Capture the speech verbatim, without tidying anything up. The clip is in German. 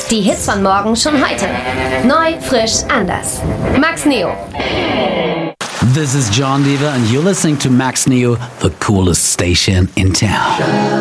Die Hits von morgen schon heute. Neu, frisch, anders. Max Neo. This is John Deaver and you're listening to Max Neo, the coolest station in town.